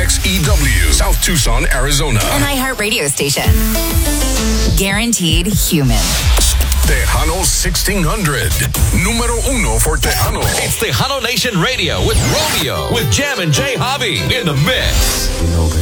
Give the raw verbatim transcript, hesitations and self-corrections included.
X E W, South Tucson, Arizona. An iHeartRadio station. Guaranteed human. Tejano sixteen hundred. Número uno for Tejano. It's Tejano Nation Radio with Romeo, with Jam and J Hobby in the mix.